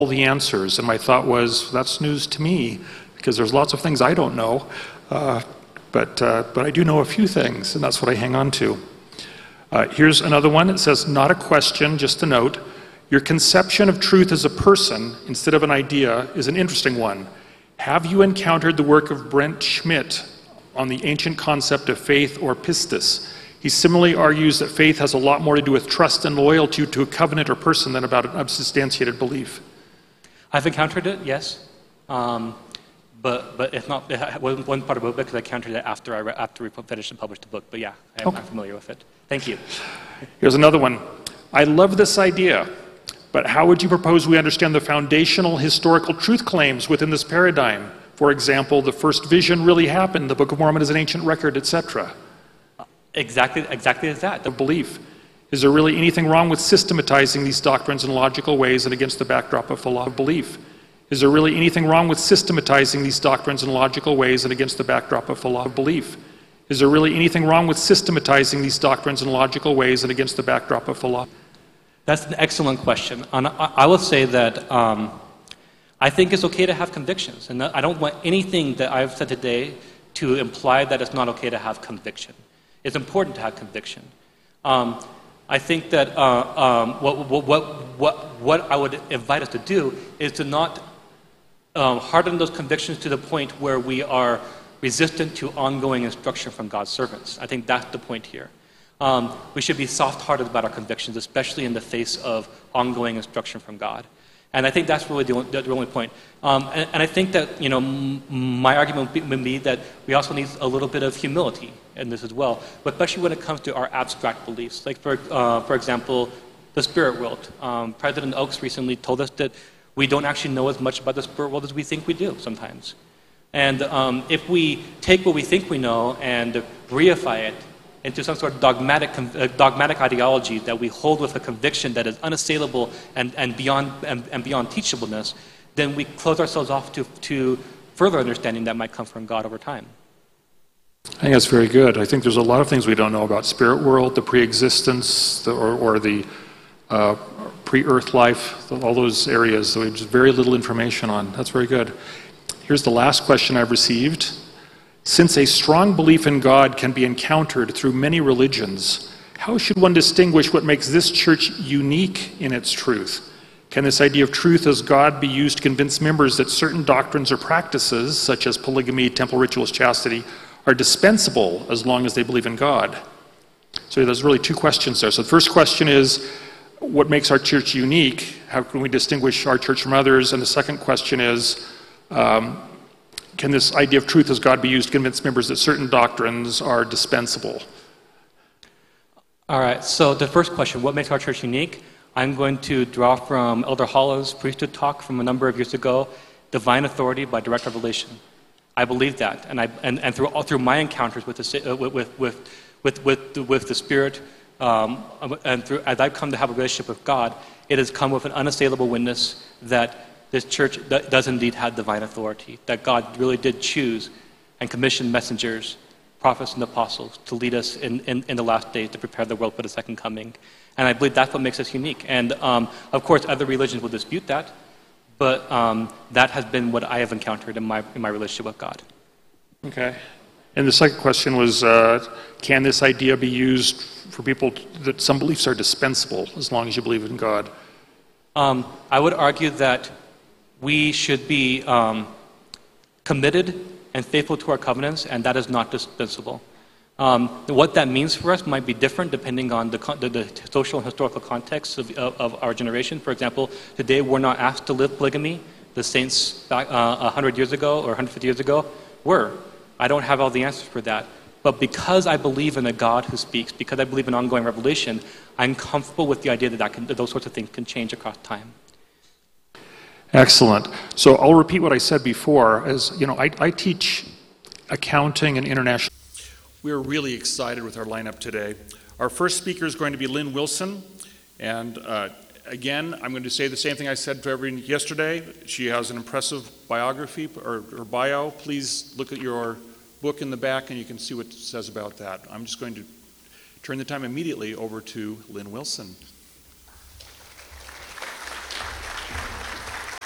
all the answers. And my thought was, that's news to me, because there's lots of things I don't know. But I do know a few things, and that's what I hang on to. Here's another one. It says, not a question, just a note. Your conception of truth as a person instead of an idea is an interesting one. Have you encountered the work of Brent Schmidt on the ancient concept of faith or pistis? He similarly argues that faith has a lot more to do with trust and loyalty to a covenant or person than about an unsubstantiated belief. I've encountered it, yes. But it's not one part of the book because I encountered it after we finished and published the book. But yeah, I'm familiar with it. Thank you. Here's another one. I love this idea, but how would you propose we understand the foundational historical truth claims within this paradigm? For example, the first vision really happened, the Book of Mormon is an ancient record, etc. Exactly as that. The belief. Is there really anything wrong with systematizing these doctrines in logical ways and against the backdrop of philosophical belief? Is there really anything wrong with systematizing these doctrines in logical ways and against the backdrop of philosophical belief? Is there really anything wrong with systematizing these doctrines in logical ways and against the backdrop of philosophy? That's an excellent question. And I will say that I think it's okay to have convictions. And I don't want anything that I've said today to imply that it's not okay to have conviction. It's important to have conviction. I think that what I would invite us to do is to not harden those convictions to the point where we are resistant to ongoing instruction from God's servants. I think that's the point here. We should be soft-hearted about our convictions, especially in the face of ongoing instruction from God. And I think that's really the only point. And I think that, my argument would be that we also need a little bit of humility in this as well, but especially when it comes to our abstract beliefs. Like, for example, the spirit world. President Oaks recently told us that we don't actually know as much about the spirit world as we think we do sometimes. And if we take what we think we know and reify it into some sort of dogmatic ideology that we hold with a conviction that is unassailable and beyond teachableness, then we close ourselves off to further understanding that might come from God over time. I think that's very good. I think there's a lot of things we don't know about spirit world, the pre-existence, or the pre-earth life, all those areas that we have just very little information on. That's very good. Here's the last question I've received. Since a strong belief in God can be encountered through many religions, how should one distinguish what makes this church unique in its truth? Can this idea of truth as God be used to convince members that certain doctrines or practices, such as polygamy, temple rituals, chastity, are dispensable as long as they believe in God? So there's really two questions there. So the first question is, what makes our church unique? How can we distinguish our church from others? And the second question is, can this idea of truth as God be used to convince members that certain doctrines are dispensable? All right, so the first question, what makes our church unique? I'm going to draw from Elder Hollow's priesthood talk from a number of years ago, Divine Authority by Direct Revelation. I believe that, and through my encounters with the Spirit, and through as I've come to have a relationship with God, it has come with an unassailable witness that this church does indeed have divine authority, that God really did choose and commission messengers, prophets and apostles to lead us in the last days to prepare the world for the second coming. And I believe that's what makes us unique. And of course, other religions will dispute that, but that has been what I have encountered in my relationship with God. Okay. And the second question was, can this idea be used for people that some beliefs are dispensable as long as you believe in God? I would argue that we should be committed and faithful to our covenants, and that is not dispensable. What that means for us might be different depending on the social and historical context of our generation. For example, today we're not asked to live polygamy. The saints back 100 years ago or 150 years ago were. I don't have all the answers for that. But because I believe in a God who speaks, because I believe in ongoing revelation, I'm comfortable with the idea that those sorts of things can change across time. Excellent. So I'll repeat what I said before. As you know, I teach accounting and international. We're really excited with our lineup today. Our first speaker is going to be Lynn Wilson, and again, I'm going to say the same thing I said to everyone yesterday. She has an impressive biography or bio. Please look at your book in the back, and you can see what it says about that. I'm just going to turn the time immediately over to Lynn Wilson.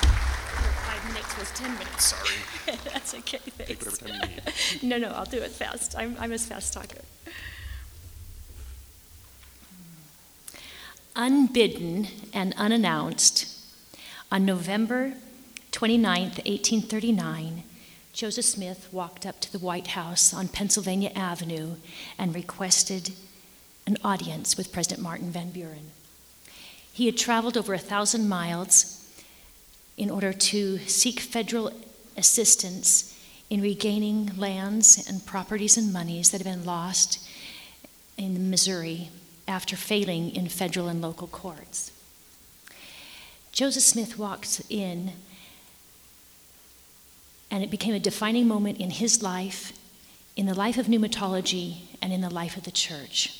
was 10 minutes. Sorry. That's okay, thanks. Take whatever time you need. No, I'll do it fast. I'm a fast talker. Unbidden and unannounced, on November 29th, 1839, Joseph Smith walked up to the White House on Pennsylvania Avenue and requested an audience with President Martin Van Buren. He had traveled over 1,000 miles in order to seek federal assistance in regaining lands and properties and monies that had been lost in Missouri after failing in federal and local courts. Joseph Smith walked in, and it became a defining moment in his life, in the life of pneumatology, and in the life of the church.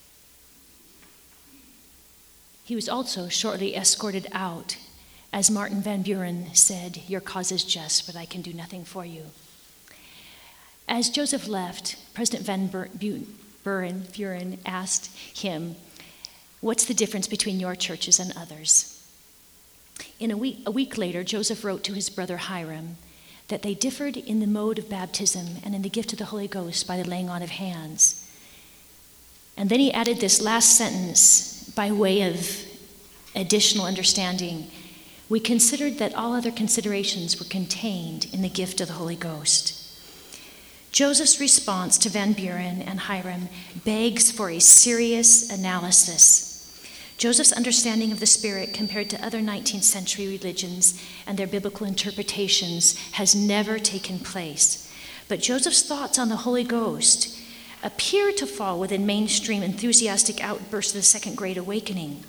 He was also shortly escorted out, as Martin Van Buren said, "Your cause is just, but I can do nothing for you." As Joseph left, President Van Buren asked him, "What's the difference between your churches and others?" A week later, Joseph wrote to his brother Hiram that they differed in the mode of baptism and in the gift of the Holy Ghost by the laying on of hands. And then he added this last sentence by way of additional understanding. "We considered that all other considerations were contained in the gift of the Holy Ghost." Joseph's response to Van Buren and Hiram begs for a serious analysis. Joseph's understanding of the Spirit compared to other 19th century religions and their biblical interpretations has never taken place. But Joseph's thoughts on the Holy Ghost appear to fall within mainstream enthusiastic outbursts of the Second Great Awakening.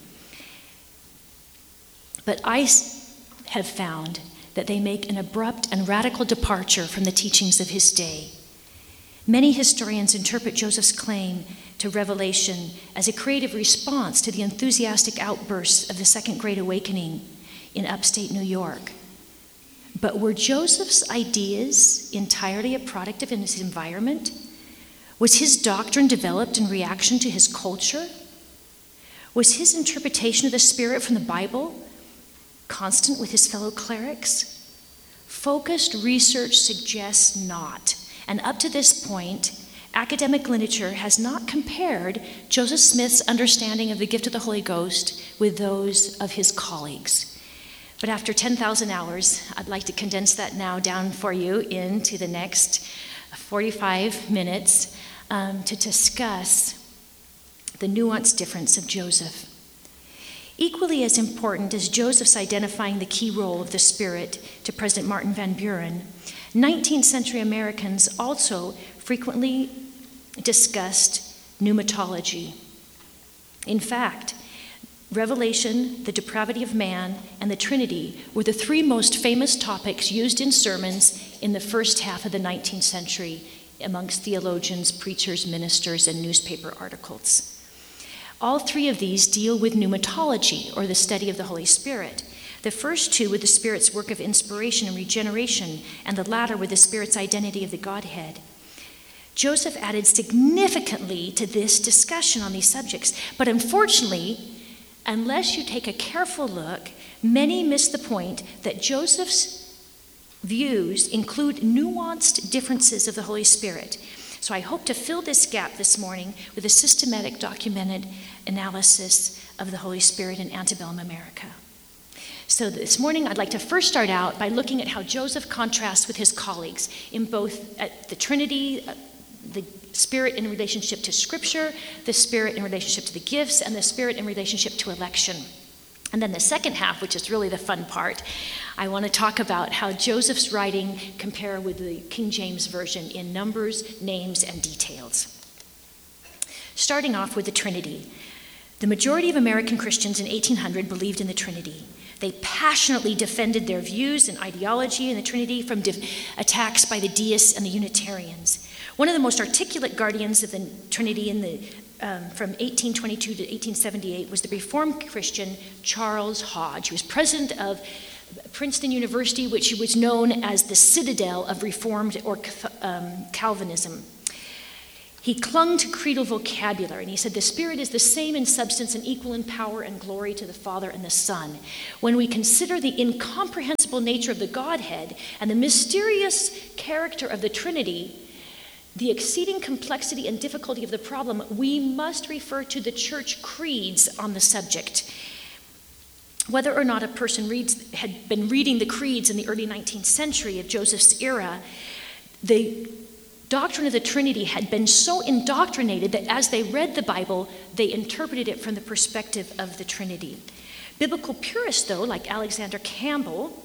But I have found that they make an abrupt and radical departure from the teachings of his day. Many historians interpret Joseph's claim to revelation as a creative response to the enthusiastic outbursts of the Second Great Awakening in upstate New York. But were Joseph's ideas entirely a product of his environment? Was his doctrine developed in reaction to his culture? Was his interpretation of the Spirit from the Bible constant with his fellow clerics? Focused research suggests not. And up to this point, academic literature has not compared Joseph Smith's understanding of the gift of the Holy Ghost with those of his colleagues. But after 10,000 hours, I'd like to condense that now down for you into the next 45 minutes to discuss the nuanced difference of Joseph. Equally as important as Joseph's identifying the key role of the Spirit to President Martin Van Buren, 19th century Americans also frequently discussed pneumatology. In fact, Revelation, the depravity of man, and the Trinity were the three most famous topics used in sermons in the first half of the 19th century amongst theologians, preachers, ministers, and newspaper articles. All three of these deal with pneumatology, or the study of the Holy Spirit. The first two with the Spirit's work of inspiration and regeneration, and the latter with the Spirit's identity of the Godhead. Joseph added significantly to this discussion on these subjects, but unfortunately, unless you take a careful look, many miss the point that Joseph's views include nuanced differences of the Holy Spirit. So I hope to fill this gap this morning with a systematic, documented analysis of the Holy Spirit in antebellum America. So this morning, I'd like to first start out by looking at how Joseph contrasts with his colleagues in both the Trinity, the Spirit in relationship to Scripture, the Spirit in relationship to the gifts, and the Spirit in relationship to election. And then the second half, which is really the fun part, I want to talk about how Joseph's writing compare with the King James Version in numbers, names, and details. Starting off with the Trinity. The majority of American Christians in 1800 believed in the Trinity. They passionately defended their views and ideology in the Trinity from attacks by the deists and the Unitarians. One of the most articulate guardians of the Trinity from 1822 to 1878 was the Reformed Christian Charles Hodge. He was president of Princeton University, which was known as the citadel of Reformed or Calvinism. He clung to creedal vocabulary, and he said, the Spirit is the same in substance and equal in power and glory to the Father and the Son. When we consider the incomprehensible nature of the Godhead and the mysterious character of the Trinity, the exceeding complexity and difficulty of the problem, we must refer to the church creeds on the subject. Whether or not a person had been reading the creeds in the early 19th century of Joseph's era, the doctrine of the Trinity had been so indoctrinated that as they read the Bible, they interpreted it from the perspective of the Trinity. Biblical purists, though, like Alexander Campbell,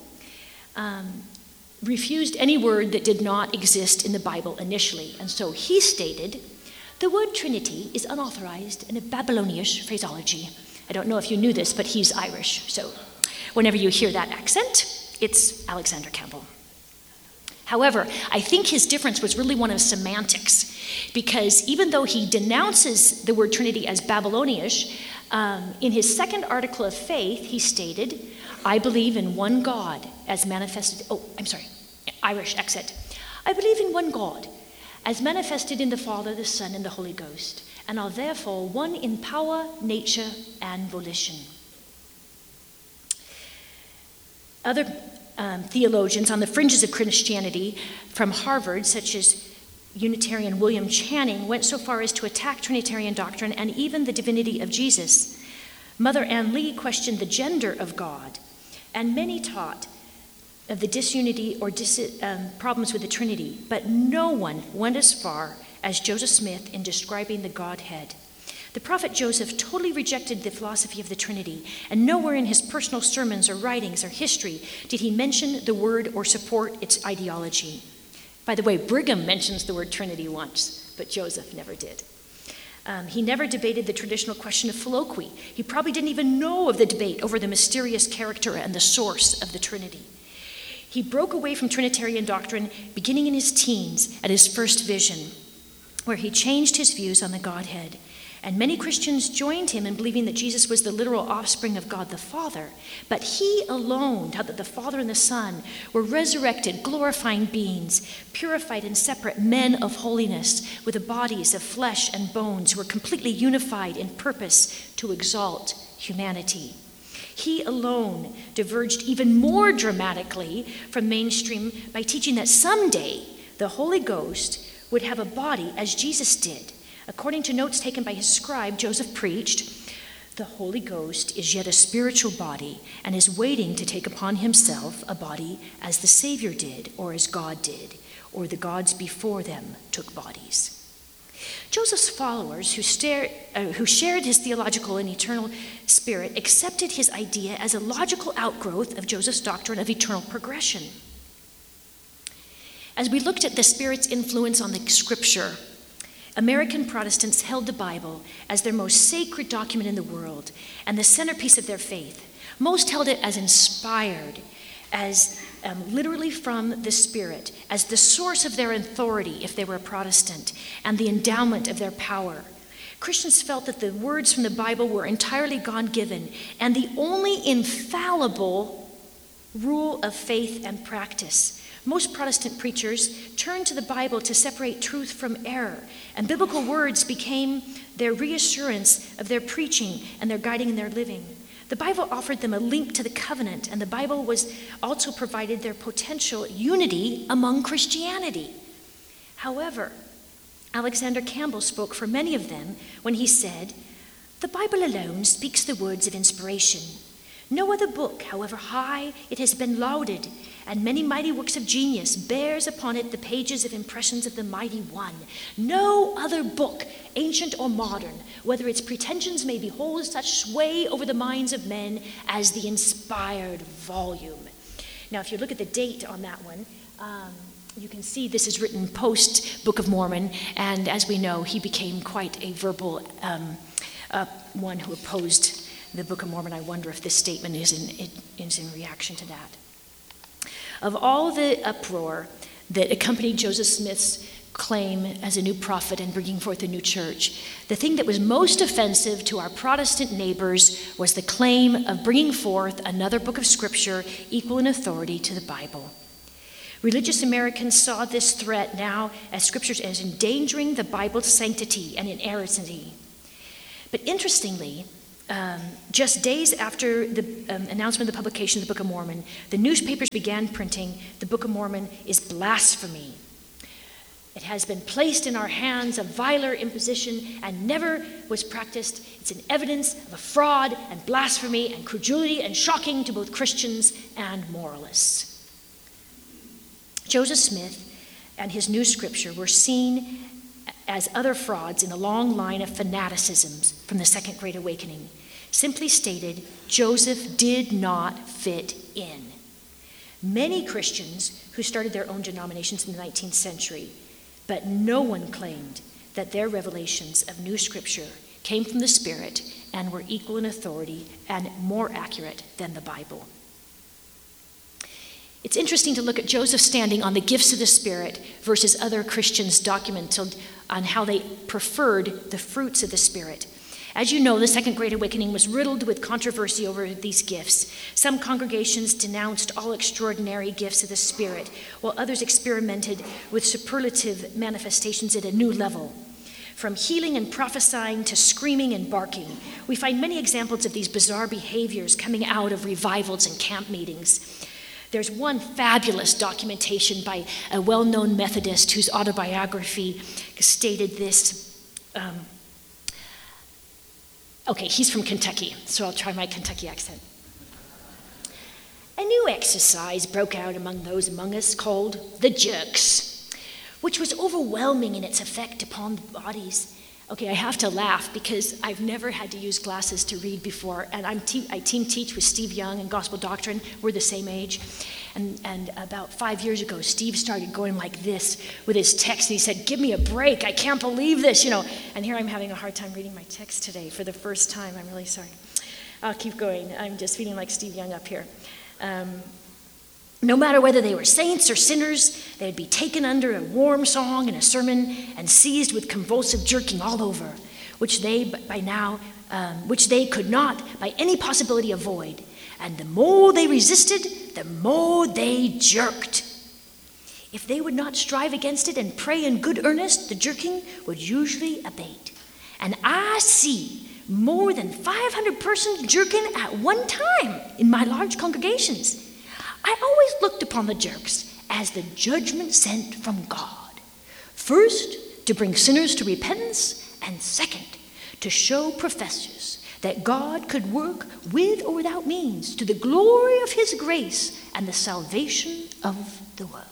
refused any word that did not exist in the Bible initially. And so he stated, the word Trinity is unauthorized and a Babylonish phraseology. I don't know if you knew this, but he's Irish. So whenever you hear that accent, it's Alexander Campbell. However, I think his difference was really one of semantics, because even though he denounces the word Trinity as Babylonish, in his second article of faith, he stated, I believe in one God as manifested, Irish accent. I believe in one God as manifested in the Father, the Son, and the Holy Ghost, and are therefore one in power, nature, and volition. Other theologians on the fringes of Christianity from Harvard, such as Unitarian William Channing, went so far as to attack Trinitarian doctrine and even the divinity of Jesus. Mother Ann Lee questioned the gender of God, and many taught of the disunity or problems with the Trinity, but no one went as far as Joseph Smith in describing the Godhead. The prophet Joseph totally rejected the philosophy of the Trinity, and nowhere in his personal sermons or writings or history did he mention the word or support its ideology. By the way, Brigham mentions the word Trinity once, but Joseph never did. He never debated the traditional question of filioque. He probably didn't even know of the debate over the mysterious character and the source of the Trinity. He broke away from Trinitarian doctrine beginning in his teens at his first vision, where he changed his views on the Godhead. And many Christians joined him in believing that Jesus was the literal offspring of God the Father. But he alone taught that the Father and the Son were resurrected, glorifying beings, purified and separate men of holiness, with the bodies of flesh and bones, who were completely unified in purpose to exalt humanity. He alone diverged even more dramatically from mainstream by teaching that someday the Holy Ghost would have a body as Jesus did. According to notes taken by his scribe, Joseph preached, the Holy Ghost is yet a spiritual body and is waiting to take upon himself a body as the Savior did, or as God did, or the gods before them took bodies. Joseph's followers, who shared his theological and eternal spirit, accepted his idea as a logical outgrowth of Joseph's doctrine of eternal progression. As we looked at the Spirit's influence on the Scripture, American Protestants held the Bible as their most sacred document in the world and the centerpiece of their faith. Most held it as inspired, as literally from the Spirit, as the source of their authority if they were a Protestant, and the endowment of their power. Christians felt that the words from the Bible were entirely God-given and the only infallible rule of faith and practice. Most Protestant preachers turned to the Bible to separate truth from error, and biblical words became their reassurance of their preaching and their guiding in their living. The Bible offered them a link to the covenant, and the Bible was also provided their potential unity among Christianity. However, Alexander Campbell spoke for many of them when he said, "The Bible alone speaks the words of inspiration. No other book, however high it has been lauded, and many mighty works of genius, bears upon it the pages of impressions of the mighty one. No other book, ancient or modern, whether its pretensions may behold such sway over the minds of men as the inspired volume." Now, if you look at the date on that one, you can see this is written post Book of Mormon, and as we know, he became quite a verbal one who opposed the Book of Mormon. I wonder if this statement is in reaction to that. Of all the uproar that accompanied Joseph Smith's claim as a new prophet and bringing forth a new church, the thing that was most offensive to our Protestant neighbors was the claim of bringing forth another book of Scripture equal in authority to the Bible. Religious Americans saw this threat now as scriptures as endangering the Bible's sanctity and inerrancy. But interestingly, just days after the announcement of the publication of the Book of Mormon, the newspapers began printing, "The Book of Mormon is blasphemy. It has been placed in our hands a viler imposition and never was practiced. It's an evidence of a fraud and blasphemy and credulity and shocking to both Christians and moralists." Joseph Smith and his new scripture were seen as other frauds in a long line of fanaticisms from the Second Great Awakening. Simply stated, Joseph did not fit in. Many Christians who started their own denominations in the 19th century, but no one claimed that their revelations of new scripture came from the Spirit and were equal in authority and more accurate than the Bible. It's interesting to look at Joseph's standing on the gifts of the Spirit versus other Christians documented on how they preferred the fruits of the Spirit. As you know, the Second Great Awakening was riddled with controversy over these gifts. Some congregations denounced all extraordinary gifts of the Spirit, while others experimented with superlative manifestations at a new level. From healing and prophesying to screaming and barking, we find many examples of these bizarre behaviors coming out of revivals and camp meetings. There's one fabulous documentation by a well-known Methodist whose autobiography stated this. He's from Kentucky, so I'll try my Kentucky accent. "A new exercise broke out among those among us called the jerks, which was overwhelming in its effect upon the bodies." Okay, I have to laugh because I've never had to use glasses to read before, and I team teach with Steve Young in Gospel Doctrine. We're the same age. And about 5 years ago, Steve started going like this with his text, and he said, "Give me a break, I can't believe this, And here I'm having a hard time reading my text today for the first time. I'm really sorry. I'll keep going. I'm just feeling like Steve Young up here. No matter whether they were saints or sinners, they would be taken under a warm song and a sermon and seized with convulsive jerking all over, which they could not by any possibility avoid. And the more they resisted, the more they jerked. If they would not strive against it and pray in good earnest, the jerking would usually abate. And I see more than 500 persons jerking at one time in my large congregations. I always looked upon the jerks as the judgment sent from God. First, to bring sinners to repentance, and second, to show professors that God could work with or without means to the glory of his grace and the salvation of the world.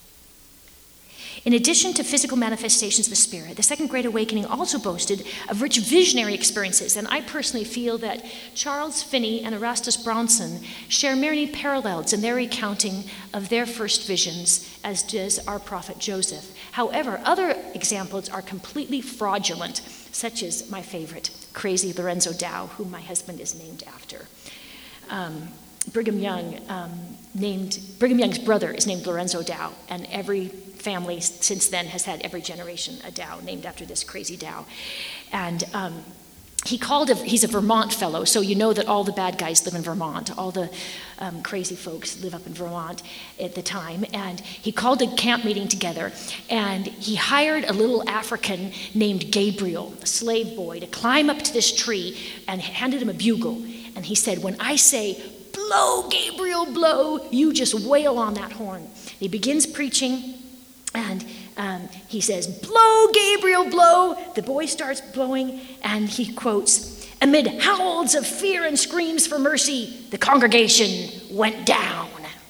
In addition to physical manifestations of the Spirit, the Second Great Awakening also boasted of rich visionary experiences, and I personally feel that Charles Finney and Erastus Bronson share many parallels in their recounting of their first visions, as does our prophet Joseph. However, other examples are completely fraudulent, such as my favorite, crazy Lorenzo Dow, whom my husband is named after. Brigham Young's brother is named Lorenzo Dow, and every family since then has had every generation a Dow named after this crazy Dow. And he's a Vermont fellow, so you know that all the bad guys live in Vermont. All the crazy folks live up in Vermont at the time. And he called a camp meeting together, and he hired a little African named Gabriel, a slave boy, to climb up to this tree and handed him a bugle. And he said, "When I say, 'Blow, Gabriel, blow,' you just wail on that horn." He begins preaching, and he says, "Blow, Gabriel, blow." The boy starts blowing, and he quotes, "Amid howls of fear and screams for mercy, the congregation went down."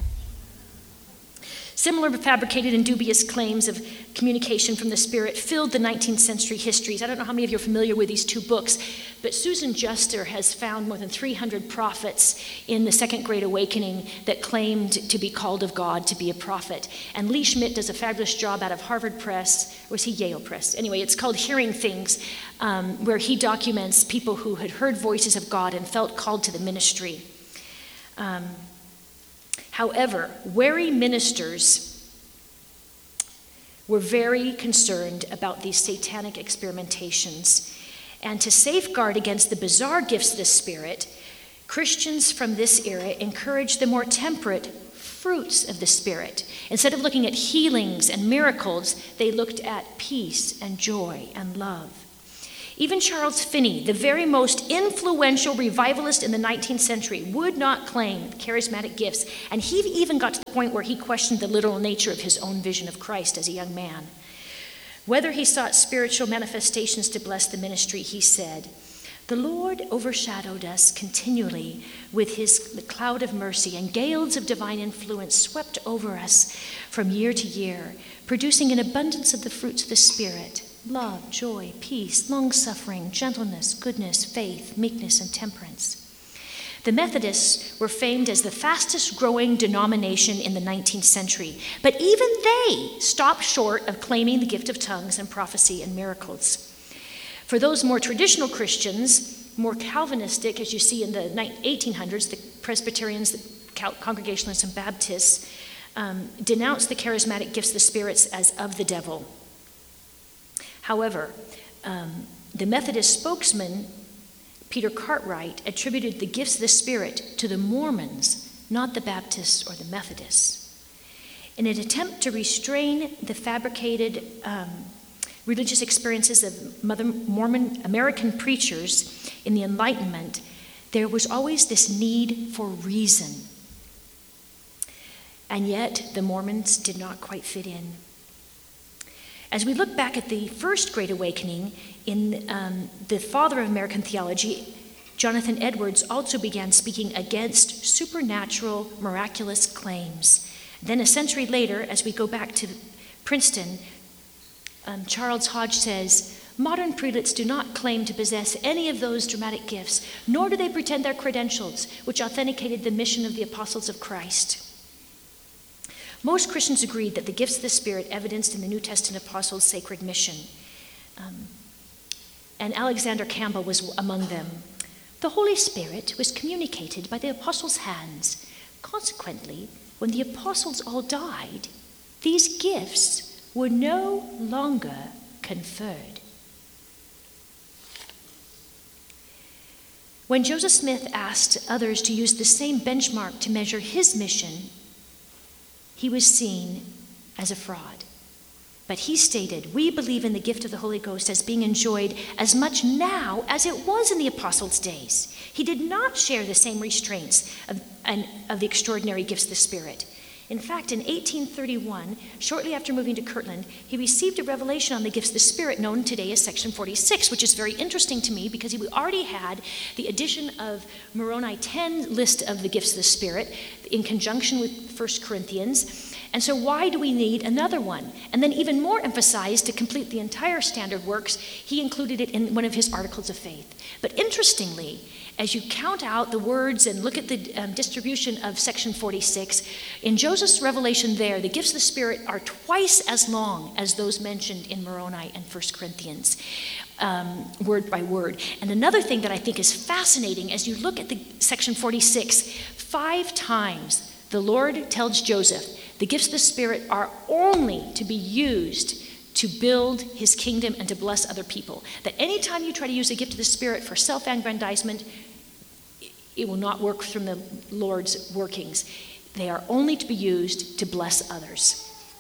Similar fabricated and dubious claims of communication from the Spirit filled the 19th century histories. I don't know how many of you are familiar with these two books, but Susan Juster has found more than 300 prophets in the Second Great Awakening that claimed to be called of God to be a prophet. And Lee Schmidt does a fabulous job out of Harvard Press, or was he Yale Press? Anyway, it's called Hearing Things, where he documents people who had heard voices of God and felt called to the ministry. However, wary ministers were very concerned about these satanic experimentations. And to safeguard against the bizarre gifts of the Spirit, Christians from this era encouraged the more temperate fruits of the Spirit. Instead of looking at healings and miracles, they looked at peace and joy and love. Even Charles Finney, the very most influential revivalist in the 19th century, would not claim charismatic gifts, and he even got to the point where he questioned the literal nature of his own vision of Christ as a young man. Whether he sought spiritual manifestations to bless the ministry, he said, "The Lord overshadowed us continually with his cloud of mercy, and gales of divine influence swept over us from year to year, producing an abundance of the fruits of the Spirit: love, joy, peace, long-suffering, gentleness, goodness, faith, meekness, and temperance." The Methodists were famed as the fastest-growing denomination in the 19th century, but even they stopped short of claiming the gift of tongues and prophecy and miracles. For those more traditional Christians, more Calvinistic, as you see in the 1800s, the Presbyterians, the Congregationalists, and Baptists denounced the charismatic gifts of the spirits as of the devil. However, the Methodist spokesman, Peter Cartwright, attributed the gifts of the Spirit to the Mormons, not the Baptists or the Methodists. In an attempt to restrain the fabricated religious experiences of Mormon American preachers in the Enlightenment, there was always this need for reason. And yet, the Mormons did not quite fit in. As we look back at the first Great Awakening, in the father of American theology, Jonathan Edwards, also began speaking against supernatural, miraculous claims. Then a century later, as we go back to Princeton, Charles Hodge says, "Modern prelates do not claim to possess any of those dramatic gifts, nor do they pretend their credentials, which authenticated the mission of the apostles of Christ." Most Christians agreed that the gifts of the Spirit evidenced in the New Testament apostles' sacred mission. And Alexander Campbell was among them. "The Holy Spirit was communicated by the apostles' hands. Consequently, when the apostles all died, these gifts were no longer conferred." When Joseph Smith asked others to use the same benchmark to measure his mission, he was seen as a fraud. But he stated, "We believe in the gift of the Holy Ghost as being enjoyed as much now as it was in the apostles' days." He did not share the same restraints of the extraordinary gifts of the Spirit. In fact, in 1831, shortly after moving to Kirtland, he received a revelation on the gifts of the Spirit known today as Section 46, which is very interesting to me because we already had the addition of Moroni 10 list of the gifts of the Spirit in conjunction with 1 Corinthians. And so why do we need another one? And then even more emphasized, to complete the entire standard works, he included it in one of his articles of faith. But interestingly, as you count out the words and look at the distribution of Section 46, in Joseph's revelation there, the gifts of the Spirit are twice as long as those mentioned in Moroni and 1 Corinthians, word by word. And another thing that I think is fascinating, as you look at the Section 46, 5 times the Lord tells Joseph, the gifts of the Spirit are only to be used to build his kingdom and to bless other people. That anytime you try to use a gift of the Spirit for self-aggrandizement, it will not work from the Lord's workings. They are only to be used to bless others.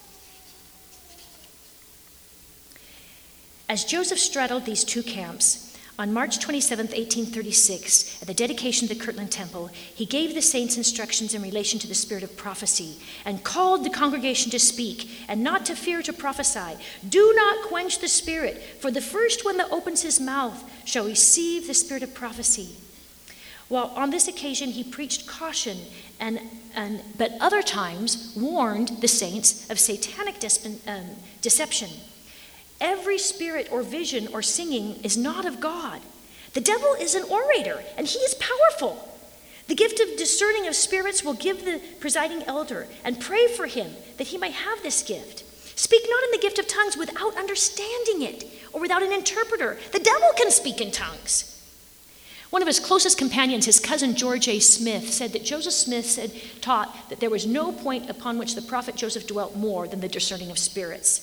As Joseph straddled these two camps, on March 27, 1836, at the dedication of the Kirtland Temple, he gave the saints instructions in relation to the spirit of prophecy and called the congregation to speak and not to fear to prophesy. "Do not quench the Spirit, for the first one that opens his mouth shall receive the spirit of prophecy." Well, on this occasion, he preached caution, but other times warned the saints of satanic deception. Every spirit or vision or singing is not of God. The devil is an orator, and he is powerful. The gift of discerning of spirits will give the presiding elder, and pray for him that he may have this gift. Speak not in the gift of tongues without understanding it, or without an interpreter. The devil can speak in tongues. One of his closest companions, his cousin George A. Smith, said that Joseph Smith taught that there was no point upon which the prophet Joseph dwelt more than the discerning of spirits.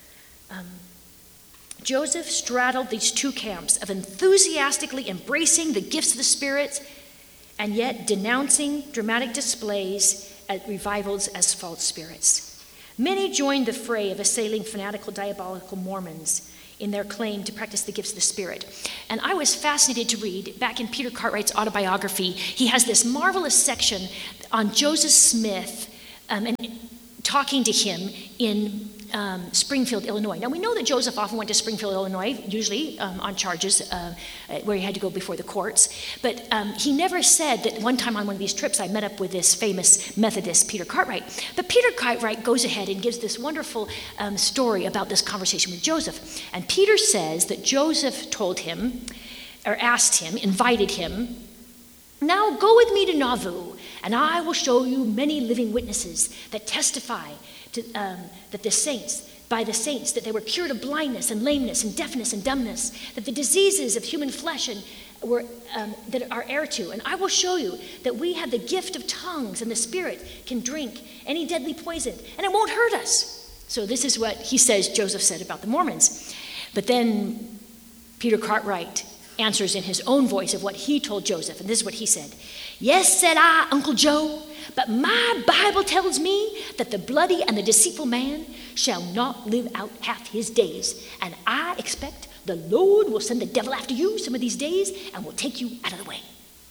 Joseph straddled these two camps of enthusiastically embracing the gifts of the Spirit and yet denouncing dramatic displays revivals as false spirits. Many joined the fray of assailing fanatical, diabolical Mormons in their claim to practice the gifts of the Spirit. And I was fascinated to read, back in Peter Cartwright's autobiography, he has this marvelous section on Joseph Smith and talking to him in Springfield, Illinois. Now, we know that Joseph often went to Springfield, Illinois, usually on charges where he had to go before the courts. But he never said that one time on one of these trips I met up with this famous Methodist, Peter Cartwright. But Peter Cartwright goes ahead and gives this wonderful story about this conversation with Joseph. And Peter says that Joseph told him, or asked him, invited him, "Now go with me to Nauvoo, and I will show you many living witnesses that testify that the saints, that they were cured of blindness and lameness and deafness and dumbness, that the diseases of human flesh were that are heir to. And I will show you that we have the gift of tongues, and the Spirit can drink any deadly poison, and it won't hurt us." So this is what he says Joseph said about the Mormons. But then Peter Cartwright answers in his own voice of what he told Joseph, and this is what he said. "Yes," said I, "Uncle Joe, but my Bible tells me that the bloody and the deceitful man shall not live out half his days, and I expect the Lord will send the devil after you some of these days and will take you out of the way."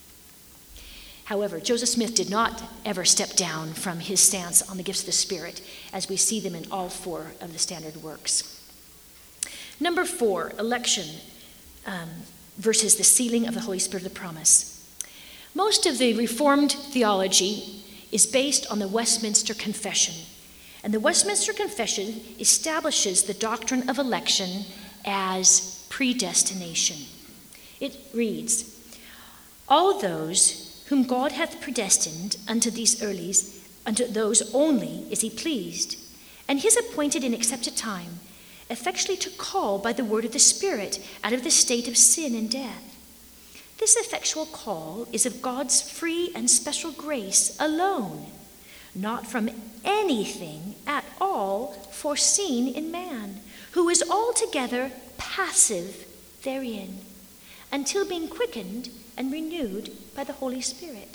However, Joseph Smith did not ever step down from his stance on the gifts of the Spirit, as we see them in all 4 of the standard works. Number 4, election versus the sealing of the Holy Spirit of the promise. Most of the Reformed theology is based on the Westminster Confession. And the Westminster Confession establishes the doctrine of election as predestination. It reads, "All those whom God hath predestined unto those only is he pleased, and his appointed and accepted time, effectually to call by the word of the Spirit out of the state of sin and death. This effectual call is of God's free and special grace alone, not from anything at all foreseen in man, who is altogether passive therein, until being quickened and renewed by the Holy Spirit."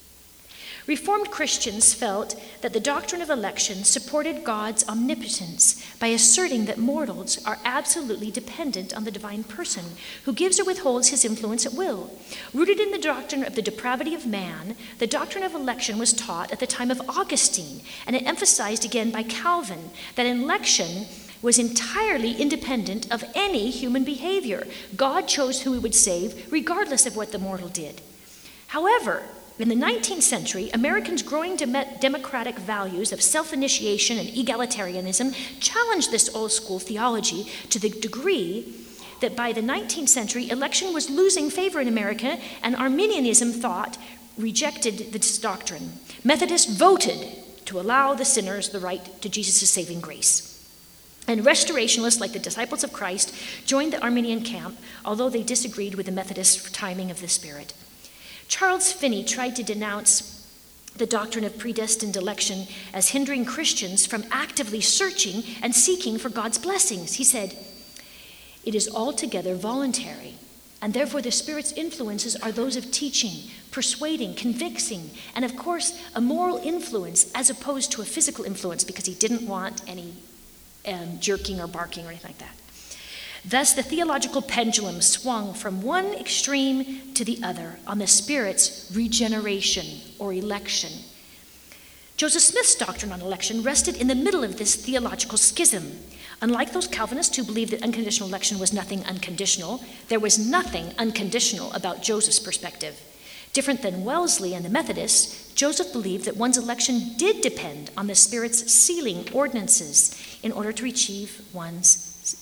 Reformed Christians felt that the doctrine of election supported God's omnipotence by asserting that mortals are absolutely dependent on the divine person, who gives or withholds his influence at will. Rooted in the doctrine of the depravity of man, the doctrine of election was taught at the time of Augustine, and it emphasized again by Calvin that election was entirely independent of any human behavior. God chose who he would save, regardless of what the mortal did. However, in the 19th century, Americans' growing democratic values of self-initiation and egalitarianism challenged this old-school theology to the degree that by the 19th century, election was losing favor in America, and Arminianism thought rejected this doctrine. Methodists voted to allow the sinners the right to Jesus' saving grace. And Restorationists, like the Disciples of Christ, joined the Arminian camp, although they disagreed with the Methodist timing of the Spirit. Charles Finney tried to denounce the doctrine of predestined election as hindering Christians from actively searching and seeking for God's blessings. He said, "It is altogether voluntary, and therefore the Spirit's influences are those of teaching, persuading, convicting, and of course a moral influence as opposed to a physical influence," because he didn't want any jerking or barking or anything like that. Thus, the theological pendulum swung from one extreme to the other on the Spirit's regeneration or election. Joseph Smith's doctrine on election rested in the middle of this theological schism. Unlike those Calvinists who believed that unconditional election was nothing unconditional, there was nothing unconditional about Joseph's perspective. Different than Wellesley and the Methodists, Joseph believed that one's election did depend on the Spirit's sealing ordinances in order to achieve one's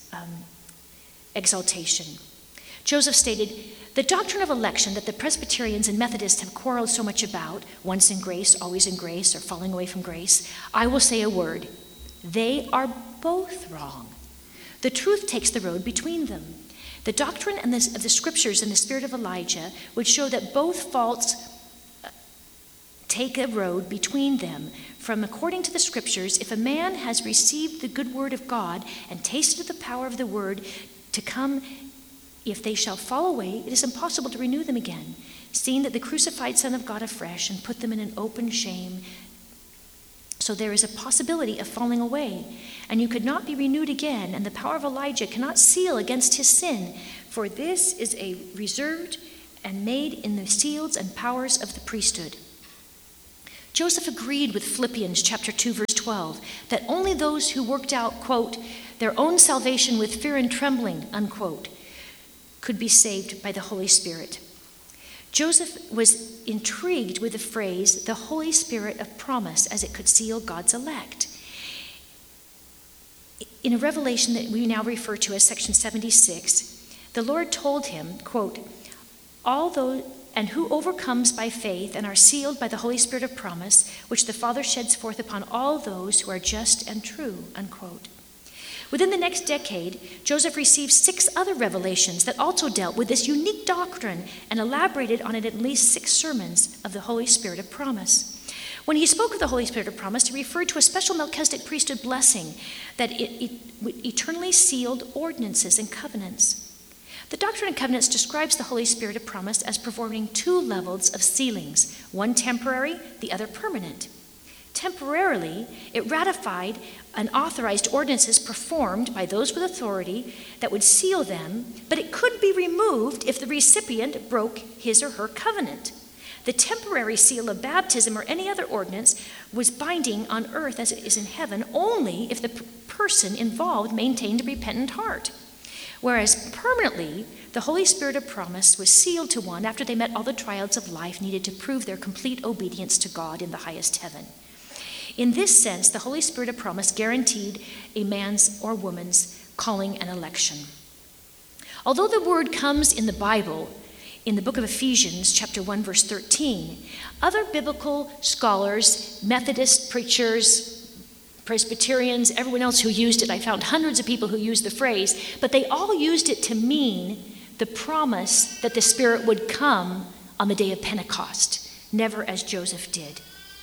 exaltation. Joseph stated, "The doctrine of election that the Presbyterians and Methodists have quarreled so much about, once in grace, always in grace, or falling away from grace, I will say a word. They are both wrong. The truth takes the road between them. The doctrine of the Scriptures and the spirit of Elijah would show that both faults take a road between them. From according to the Scriptures, if a man has received the good word of God and tasted of the power of the word to come, if they shall fall away, it is impossible to renew them again, seeing that the crucified Son of God afresh and put them in an open shame So there is a possibility of falling away, and you could not be renewed again, and the power of Elijah cannot seal against his sin, for this is a reserved and made in the seals and powers of the priesthood. Joseph agreed with Philippians chapter 2, verse 12, that only those who worked out, quote, their own salvation with fear and trembling, unquote, could be saved by the Holy Spirit. Joseph was intrigued with the phrase, the Holy Spirit of promise, as it could seal God's elect. In a revelation that we now refer to as section 76, the Lord told him, quote, all those and who overcomes by faith and are sealed by the Holy Spirit of promise, which the Father sheds forth upon all those who are just and true, unquote. Within the next decade, Joseph received 6 other revelations that also dealt with this unique doctrine and elaborated on it in at least 6 sermons of the Holy Spirit of promise. When he spoke of the Holy Spirit of promise, he referred to a special Melchizedek priesthood blessing that it eternally sealed ordinances and covenants. The Doctrine and Covenants describes the Holy Spirit of promise as performing 2 levels of sealings, one temporary, the other permanent. Temporarily, it ratified and authorized ordinances performed by those with authority that would seal them, but it could be removed if the recipient broke his or her covenant. The temporary seal of baptism or any other ordinance was binding on earth as it is in heaven only if the person involved maintained a repentant heart. Whereas permanently, the Holy Spirit of promise was sealed to one after they met all the trials of life needed to prove their complete obedience to God in the highest heaven. In this sense, the Holy Spirit of promise guaranteed a man's or woman's calling and election. Although the word comes in the Bible, in the book of Ephesians, chapter 1, verse 13, other biblical scholars, Methodist preachers, Presbyterians, everyone else who used it, I found hundreds of people who used the phrase, but they all used it to mean the promise that the Spirit would come on the day of Pentecost, never as Joseph did.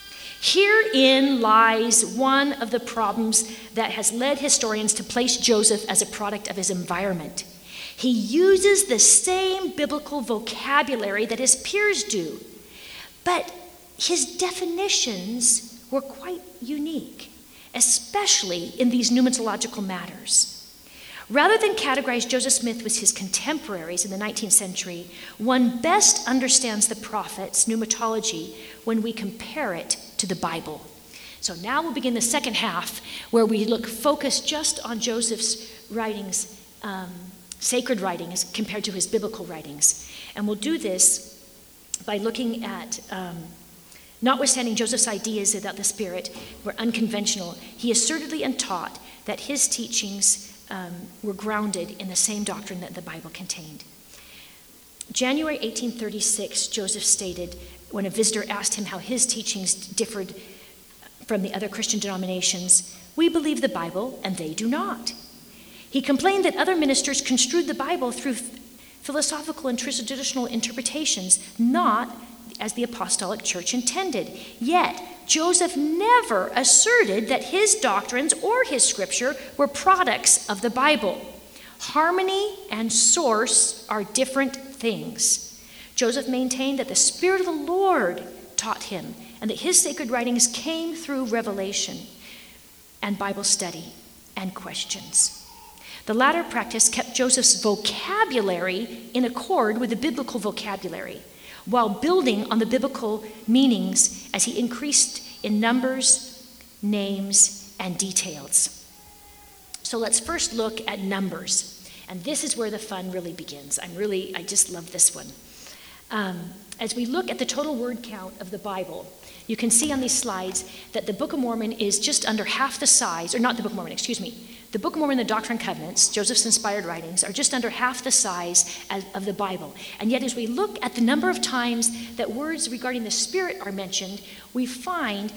Herein lies one of the problems that has led historians to place Joseph as a product of his environment. He uses the same biblical vocabulary that his peers do, but his definitions were quite unique, especially in these pneumatological matters. Rather than categorize Joseph Smith with his contemporaries in the 19th century, one best understands the prophet's pneumatology when we compare it to the Bible. So now we'll begin the second half, where we focus just on Joseph's writings, sacred writings, compared to his biblical writings. And we'll do this by looking at, notwithstanding Joseph's ideas about the Spirit were unconventional, he assertedly and taught that his teachings were grounded in the same doctrine that the Bible contained. January 1836, Joseph stated, when a visitor asked him how his teachings differed from the other Christian denominations, "We believe the Bible and they do not." He complained that other ministers construed the Bible through philosophical and traditional interpretations, not as the apostolic church intended. Yet, Joseph never asserted that his doctrines or his scripture were products of the Bible. Harmony and source are different things. Joseph maintained that the Spirit of the Lord taught him, and that his sacred writings came through revelation and Bible study and questions. The latter practice kept Joseph's vocabulary in accord with the biblical vocabulary, while building on the biblical meanings as he increased in numbers, names, and details. So let's first look at numbers. And this is where the fun really begins. I just love this one. As we look at the total word count of the Bible, you can see on these slides that the Book of Mormon is just under half the size, or not the Book of Mormon, excuse me. The Book of Mormon and the Doctrine and Covenants, Joseph's inspired writings, are just under half the size of the Bible. And yet as we look at the number of times that words regarding the Spirit are mentioned, we find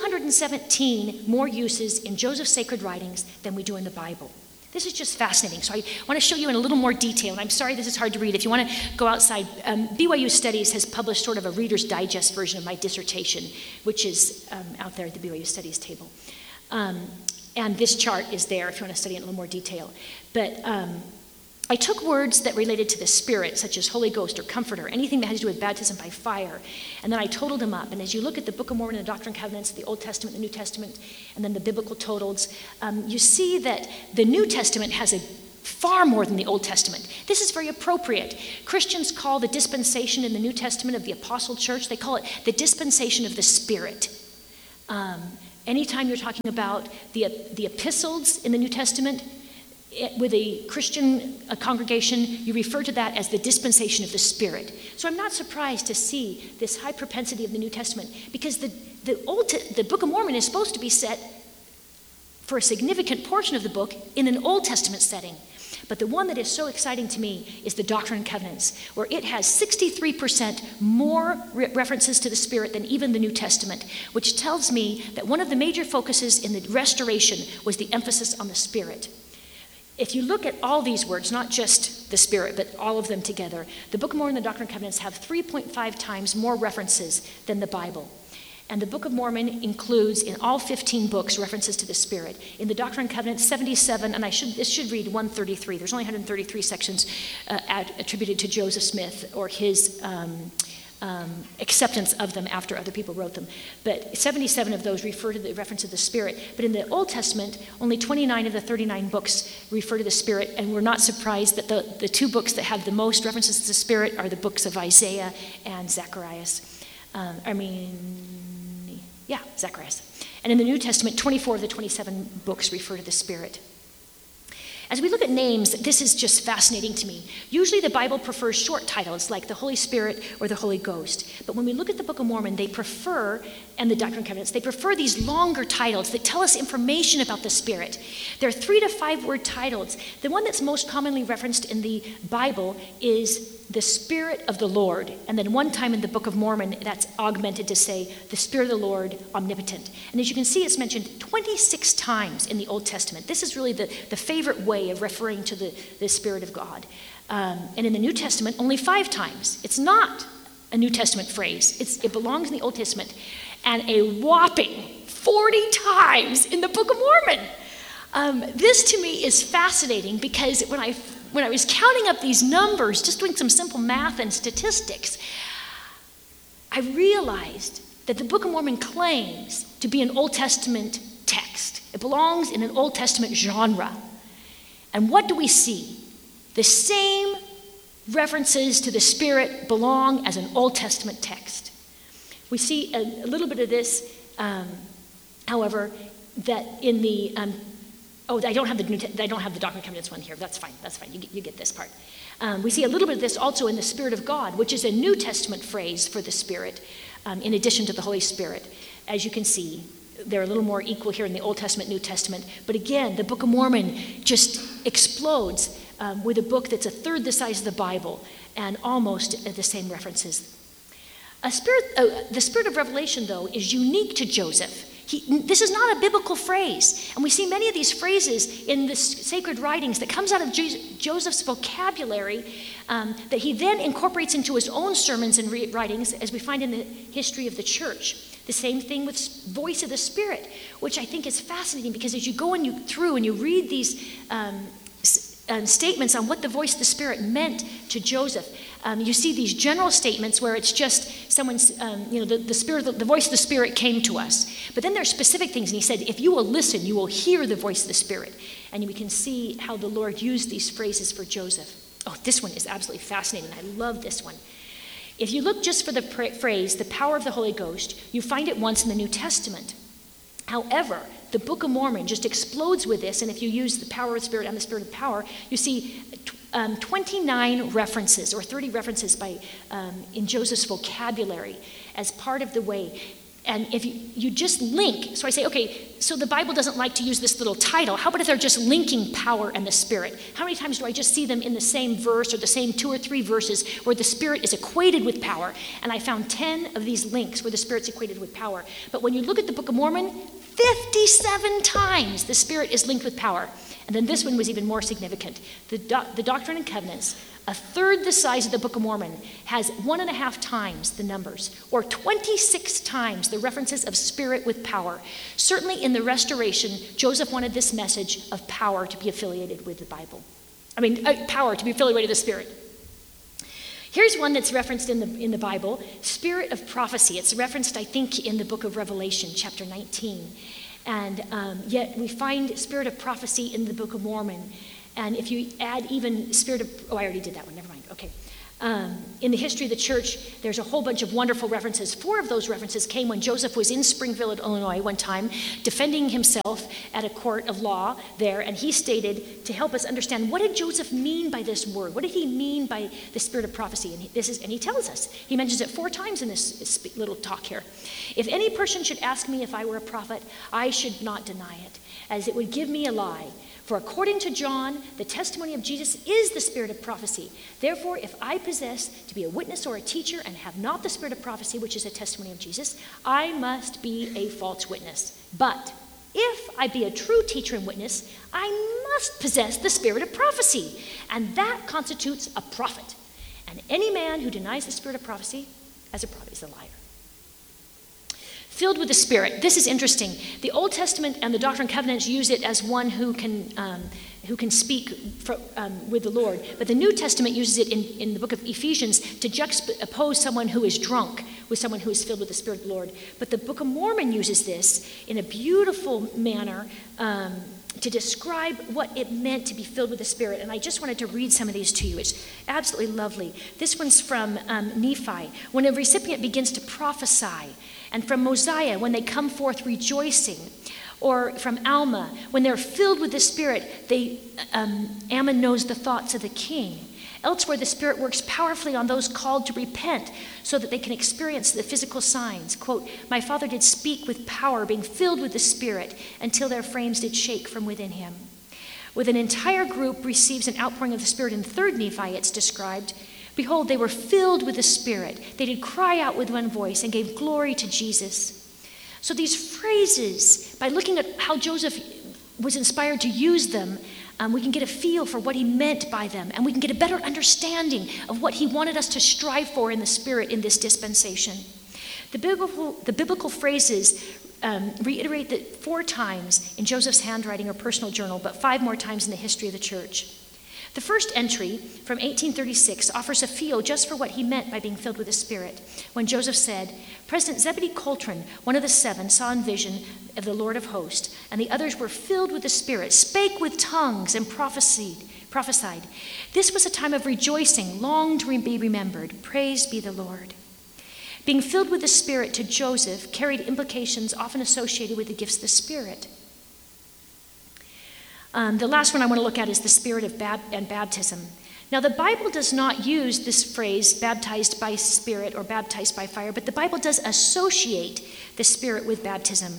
217 more uses in Joseph's sacred writings than we do in the Bible. This is just fascinating. So I want to show you in a little more detail. And I'm sorry this is hard to read. If you want to go outside, BYU Studies has published sort of a Reader's Digest version of my dissertation, which is out there at the BYU Studies table. And this chart is there if you want to study it in a little more detail. But I took words that related to the Spirit, such as Holy Ghost or Comforter, anything that has to do with baptism by fire, and then I totaled them up. And as you look at the Book of Mormon, the Doctrine and Covenants, the Old Testament, the New Testament, and then the biblical totals, you see that the New Testament has far more than the Old Testament. This is very appropriate. Christians call the dispensation in the New Testament of the Apostle Church, they call it the dispensation of the Spirit. Anytime you're talking about the epistles in the New Testament, with a Christian congregation, you refer to that as the dispensation of the Spirit. So I'm not surprised to see this high propensity of the New Testament, because the Book of Mormon is supposed to be set for a significant portion of the book in an Old Testament setting. But the one that is so exciting to me is the Doctrine and Covenants, where it has 63% more references to the Spirit than even the New Testament, which tells me that one of the major focuses in the restoration was the emphasis on the Spirit. If you look at all these words, not just the Spirit, but all of them together, the Book of Mormon and the Doctrine and Covenants have 3.5 times more references than the Bible. And the Book of Mormon includes, in all 15 books, references to the Spirit. In the Doctrine and Covenants, 77, and this should read 133. There's only 133 sections attributed to Joseph Smith or his acceptance of them after other people wrote them. But 77 of those refer to the reference of the Spirit. But in the Old Testament, only 29 of the 39 books refer to the Spirit, and we're not surprised that the two books that have the most references to the Spirit are the books of Isaiah and Zacharias. Zacharias. And in the New Testament, 24 of the 27 books refer to the Spirit. As we look at names, this is just fascinating to me. Usually the Bible prefers short titles like the Holy Spirit or the Holy Ghost. But when we look at the Book of Mormon, and the Doctrine and Covenants, they prefer these longer titles that tell us information about the Spirit. They're 3 to 5 word titles. The one that's most commonly referenced in the Bible is the Spirit of the Lord. And then one time in the Book of Mormon, that's augmented to say, the Spirit of the Lord, omnipotent. And as you can see, it's mentioned 26 times in the Old Testament. This is really the favorite way of referring to the Spirit of God. And in the New Testament, only 5 times. It's not a New Testament phrase. It belongs in the Old Testament. And a whopping 40 times in the Book of Mormon. This to me is fascinating, because when I was counting up these numbers, just doing some simple math and statistics, I realized that the Book of Mormon claims to be an Old Testament text. It belongs in an Old Testament genre. And what do we see? The same references to the Spirit belong as an Old Testament text. We see a little bit of this, however, that in the I don't have the Doctrine and Covenants one here. That's fine. You get this part. We see a little bit of this also in the Spirit of God, which is a New Testament phrase for the Spirit, in addition to the Holy Spirit. As you can see, they're a little more equal here in the Old Testament, New Testament. But again, the Book of Mormon just explodes with a book that's a third the size of the Bible and almost the same references. The Spirit of Revelation, though, is unique to Joseph. This is not a biblical phrase. And we see many of these phrases in the sacred writings that comes out of Joseph's vocabulary that he then incorporates into his own sermons and writings, as we find in the history of the church. The same thing with voice of the Spirit, which I think is fascinating, because as you go through and you read these statements on what the voice of the Spirit meant to Joseph, you see these general statements where it's just someone's, the voice of the Spirit came to us. But then there's specific things, and he said, if you will listen, you will hear the voice of the Spirit. And we can see how the Lord used these phrases for Joseph. Oh, this one is absolutely fascinating. I love this one. If you look just for the phrase, the power of the Holy Ghost, you find it once in the New Testament. However, the Book of Mormon just explodes with this, and if you use the power of the Spirit and the Spirit of power, you see 29 references, or 30 references in Joseph's vocabulary as part of the way. And if you just link, so I say, okay, so the Bible doesn't like to use this little title. How about if they're just linking power and the Spirit? How many times do I just see them in the same verse or the same 2 or 3 verses where the Spirit is equated with power? And I found 10 of these links where the Spirit's equated with power. But when you look at the Book of Mormon, 57 times the Spirit is linked with power. And then this one was even more significant. The Doctrine and Covenants, a third the size of the Book of Mormon, has 1.5 times the numbers, or 26 times the references of Spirit with power. Certainly in the Restoration, Joseph wanted this message of power to be affiliated with the Bible. Power to be filled with the Spirit. Here's one that's referenced in the Bible, spirit of prophecy. It's referenced, I think, in the book of Revelation, chapter 19. And yet we find spirit of prophecy in the Book of Mormon. And if you add even spirit of, I already did that one, never mind, okay. In the history of the church, there's a whole bunch of wonderful references. 4 of those references came when Joseph was in Springfield, Illinois, one time, defending himself at a court of law there, and he stated, to help us understand, what did Joseph mean by this word? What did he mean by the spirit of prophecy? And he tells us. He mentions it 4 times in this little talk here. If any person should ask me if I were a prophet, I should not deny it, as it would give me a lie. For according to John, the testimony of Jesus is the spirit of prophecy. Therefore, if I possess to be a witness or a teacher and have not the spirit of prophecy, which is a testimony of Jesus, I must be a false witness. But if I be a true teacher and witness, I must possess the spirit of prophecy, and that constitutes a prophet. And any man who denies the spirit of prophecy as a prophet is a liar. Filled with the Spirit. This is interesting. The Old Testament and the Doctrine and Covenants use it as one who can speak with the Lord. But the New Testament uses it in the book of Ephesians to juxtapose someone who is drunk with someone who is filled with the Spirit of the Lord. But the Book of Mormon uses this in a beautiful manner to describe what it meant to be filled with the Spirit. And I just wanted to read some of these to you. It's absolutely lovely. This one's from Nephi. When a recipient begins to prophesy, and from Mosiah, when they come forth rejoicing, or from Alma, when they're filled with the Spirit, Ammon knows the thoughts of the king. Elsewhere, the Spirit works powerfully on those called to repent so that they can experience the physical signs. Quote, my father did speak with power, being filled with the Spirit, until their frames did shake from within him. When an entire group receives an outpouring of the Spirit in 3 Nephi, it's described, behold, they were filled with the Spirit. They did cry out with one voice and gave glory to Jesus. So these phrases, by looking at how Joseph was inspired to use them, we can get a feel for what he meant by them, and we can get a better understanding of what he wanted us to strive for in the Spirit in this dispensation. The biblical phrases reiterate that 4 times in Joseph's handwriting or personal journal, but 5 more times in the history of the church. The first entry from 1836 offers a feel just for what he meant by being filled with the Spirit, when Joseph said, President Zebedee Coltrane, one of the 7, saw in vision of the Lord of hosts, and the others were filled with the Spirit, spake with tongues, and prophesied. This was a time of rejoicing, long to be remembered. Praise be the Lord. Being filled with the Spirit to Joseph carried implications often associated with the gifts of the Spirit. The last one I want to look at is the spirit of baptism. Now, the Bible does not use this phrase, baptized by spirit or baptized by fire, but the Bible does associate the Spirit with baptism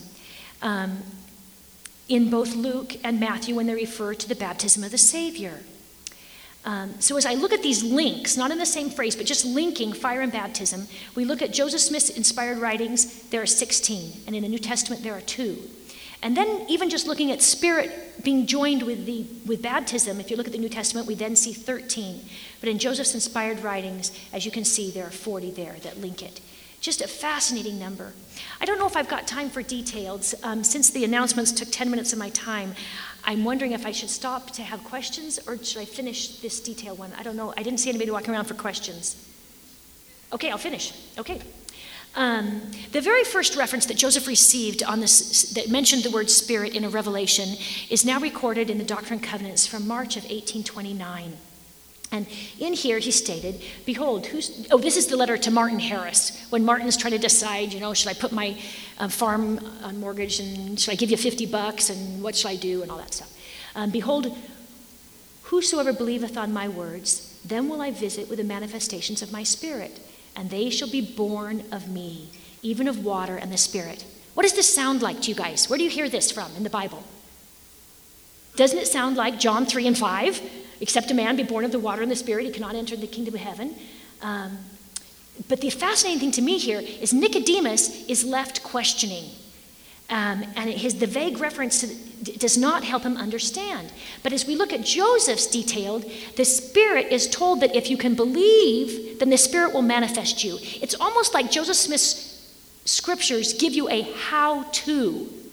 in both Luke and Matthew when they refer to the baptism of the Savior. So as I look at these links, not in the same phrase, but just linking fire and baptism, we look at Joseph Smith's inspired writings, there are 16, and in the New Testament there are 2. And then even just looking at Spirit being joined with baptism, if you look at the New Testament, we then see 13. But in Joseph's inspired writings, as you can see, there are 40 there that link it. Just a fascinating number. I don't know if I've got time for details. Since the announcements took 10 minutes of my time, I'm wondering if I should stop to have questions, or should I finish this detail one? I don't know. I didn't see anybody walking around for questions. Okay, I'll finish. Okay. The very first reference that Joseph received on this, that mentioned the word Spirit in a revelation, is now recorded in the Doctrine and Covenants from March of 1829. And in here he stated, behold, this is the letter to Martin Harris, when Martin's trying to decide, should I put my farm on mortgage, and should I give you $50, and what shall I do, and all that stuff. Behold, whosoever believeth on my words, them will I visit with the manifestations of my Spirit, and they shall be born of me, even of water and the Spirit. What does this sound like to you guys? Where do you hear this from in the Bible? Doesn't it sound like John 3 and 5? Except a man be born of the water and the Spirit, he cannot enter the kingdom of heaven. But the fascinating thing to me here is Nicodemus is left questioning. And the vague reference does not help him understand. But as we look at Joseph's detailed, the Spirit is told that if you can believe, then the Spirit will manifest you. It's almost like Joseph Smith's scriptures give you a how-to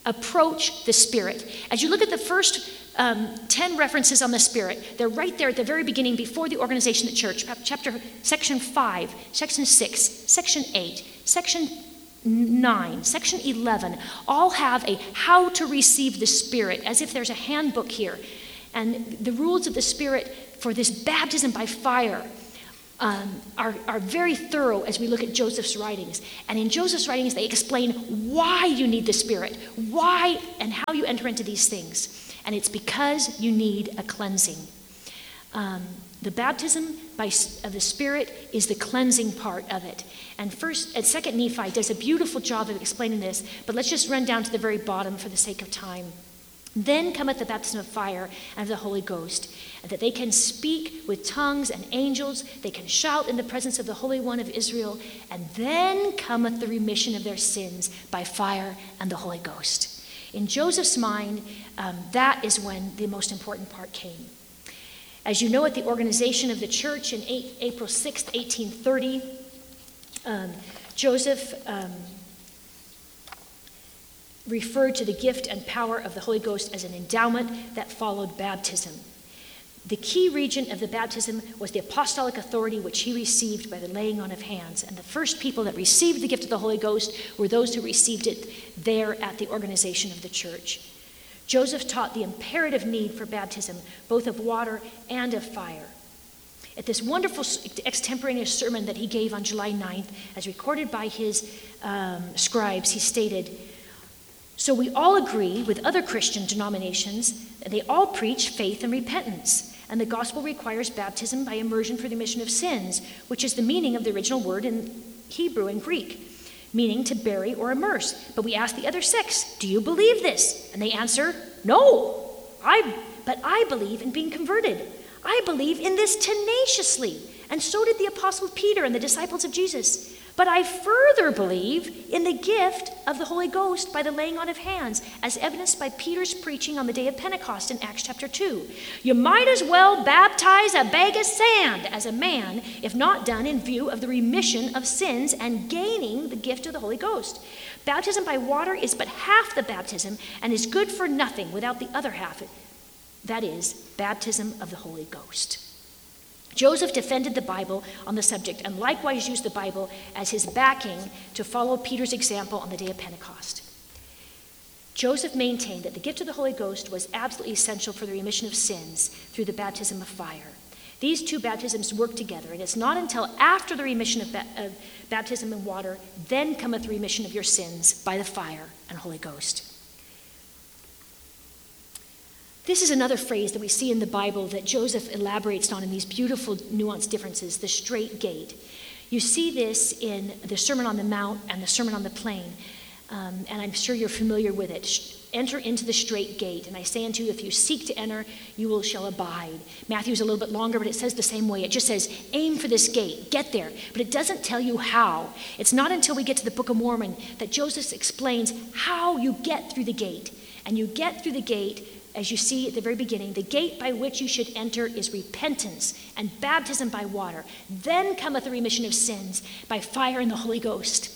approach the Spirit. As you look at the first 10 references on the Spirit, they're right there at the very beginning before the organization of the church. Section 5, Section 6, Section 8, Section 9, Section 11, all have a how to receive the Spirit, as if there's a handbook here. And the rules of the Spirit for this baptism by fire are very thorough as we look at Joseph's writings. And in Joseph's writings, they explain why you need the Spirit, why and how you enter into these things. And it's because you need a cleansing. The baptism of the Spirit is the cleansing part of it. And Second Nephi does a beautiful job of explaining this, but let's just run down to the very bottom for the sake of time. Then cometh the baptism of fire and of the Holy Ghost, and that they can speak with tongues and angels, they can shout in the presence of the Holy One of Israel, and then cometh the remission of their sins by fire and the Holy Ghost. In Joseph's mind, that is when the most important part came. As you know, at the organization of the church in April 6th, 1830, Joseph referred to the gift and power of the Holy Ghost as an endowment that followed baptism. The key region of the baptism was the apostolic authority which he received by the laying on of hands. And the first people that received the gift of the Holy Ghost were those who received it there at the organization of the church. Joseph taught the imperative need for baptism, both of water and of fire. At this wonderful extemporaneous sermon that he gave on July 9th, as recorded by his scribes, he stated, "So we all agree with other Christian denominations that they all preach faith and repentance, and the gospel requires baptism by immersion for the remission of sins, which is the meaning of the original word in Hebrew and Greek, meaning to bury or immerse. But we ask the other sects, do you believe this? And they answer, no, but I believe in being converted. I believe in this tenaciously, and so did the apostle Peter and the disciples of Jesus. But I further believe in the gift of the Holy Ghost by the laying on of hands, as evidenced by Peter's preaching on the day of Pentecost in Acts chapter 2. You might as well baptize a bag of sand as a man, if not done in view of the remission of sins and gaining the gift of the Holy Ghost. Baptism by water is but half the baptism and is good for nothing without the other half, that is, baptism of the Holy Ghost." Joseph defended the Bible on the subject and likewise used the Bible as his backing to follow Peter's example on the day of Pentecost. Joseph maintained that the gift of the Holy Ghost was absolutely essential for the remission of sins through the baptism of fire. These two baptisms work together, and it's not until after the remission of baptism in water, then cometh the remission of your sins by the fire and Holy Ghost. This is another phrase that we see in the Bible that Joseph elaborates on in these beautiful nuanced differences, the straight gate. You see this in the Sermon on the Mount and the Sermon on the Plain, and I'm sure you're familiar with it. Enter into the straight gate, and I say unto you, if you seek to enter, you shall abide. Matthew's a little bit longer, but it says the same way. It just says, aim for this gate, get there, but it doesn't tell you how. It's not until we get to the Book of Mormon that Joseph explains how you get through the gate, and you get through the gate. As you see at the very beginning, the gate by which you should enter is repentance and baptism by water. Then cometh the remission of sins by fire and the Holy Ghost.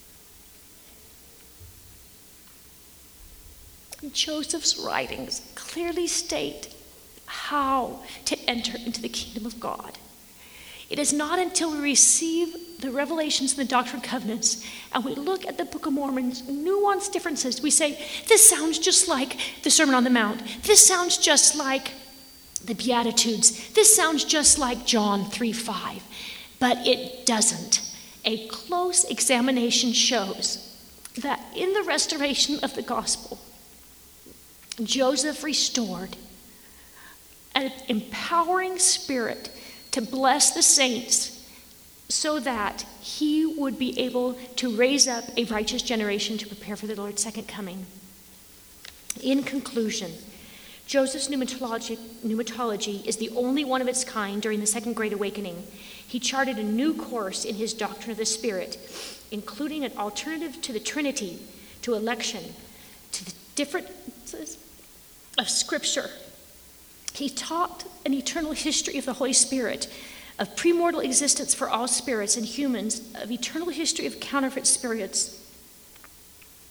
Joseph's writings clearly state how to enter into the kingdom of God. It is not until we receive the revelations and the Doctrine and Covenants and we look at the Book of Mormon's nuanced differences, we say, this sounds just like the Sermon on the Mount. This sounds just like the Beatitudes. This sounds just like John 3:5. But it doesn't. A close examination shows that in the restoration of the gospel, Joseph restored an empowering spirit to bless the saints so that he would be able to raise up a righteous generation to prepare for the Lord's second coming. In conclusion, Joseph's pneumatology is the only one of its kind during the Second Great Awakening. He charted a new course in his doctrine of the Spirit, including an alternative to the Trinity, to election, to the differences of Scripture. He taught an eternal history of the Holy Spirit, of premortal existence for all spirits and humans, of eternal history of counterfeit spirits,